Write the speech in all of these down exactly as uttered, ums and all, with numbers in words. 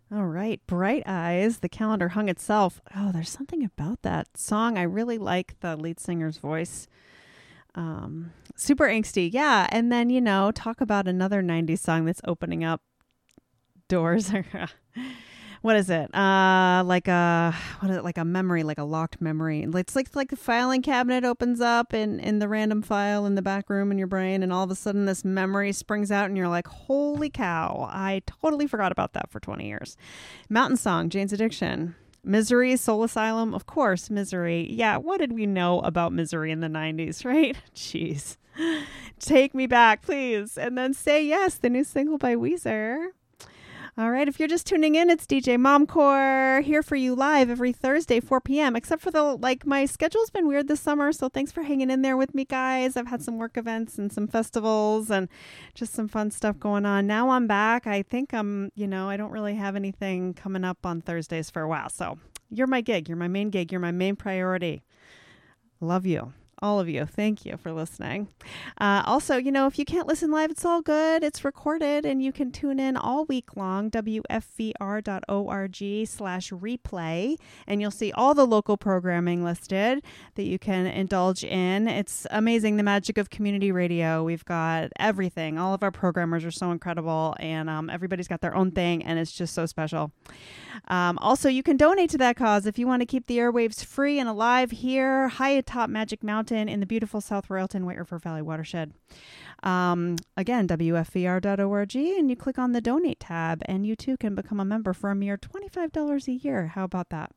All right. Bright Eyes, The Calendar Hung Itself. Oh, there's something about that song. I really like the lead singer's voice. Um, super angsty. Yeah. And then, you know, talk about another nineties song that's opening up doors. What is it? Uh, like a what is it? Like a memory, like a locked memory. It's like like the filing cabinet opens up in in the random file in the back room in your brain, and all of a sudden this memory springs out, and you're like, "Holy cow! I totally forgot about that for twenty years." Mountain Song, Jane's Addiction. Misery, Soul Asylum, of course, Misery. Yeah, what did we know about Misery in the nineties, right? Jeez. Take me back, please. And then Say Yes, the new single by Weezer. All right, if you're just tuning in, it's D J Momcore here for you live every Thursday, four p.m. Except for the, like, my schedule's been weird this summer, so thanks for hanging in there with me, guys. I've had some work events and some festivals and just some fun stuff going on. Now I'm back. I think I'm, you know, I don't really have anything coming up on Thursdays for a while. So you're my gig. You're my main gig. You're my main priority. Love you. All of you. Thank you for listening. Uh, also, you know, if you can't listen live, it's all good. It's recorded and you can tune in all week long, W F V R dot org slash replay. And you'll see all the local programming listed that you can indulge in. It's amazing, the magic of community radio. We've got everything. All of our programmers are so incredible, and um, everybody's got their own thing, and it's just so special. Um, also, you can donate to that cause if you want to keep the airwaves free and alive here, high atop Magic Mountain in the beautiful South Royalton, White River Valley watershed. Um, again, W F V R dot org, and you click on the donate tab, and you too can become a member for a mere twenty-five dollars a year. How about that?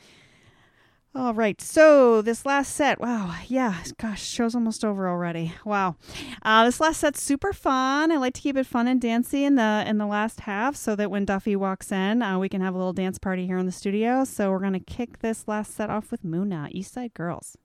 All right, so this last set, wow, yeah, gosh, show's almost over already. Wow, uh, this last set's super fun. I like to keep it fun and dancey in the in the last half, so that when Duffy walks in, uh, we can have a little dance party here in the studio. So we're gonna kick this last set off with Muna, East Side Girls.